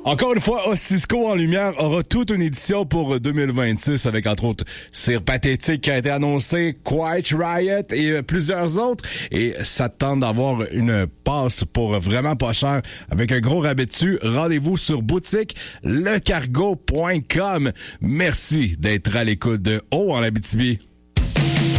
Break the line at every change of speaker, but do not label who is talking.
Encore une fois, Cisco en lumière aura toute une édition pour 2026 avec entre autres Cire Pathétique qui a été annoncé, Quiet Riot et plusieurs autres. Et ça te tente d'avoir une passe pour vraiment pas cher avec un gros rabais dessus. Rendez-vous sur boutique lecargo.com. Merci d'être à l'écoute de Haut en Abitibi.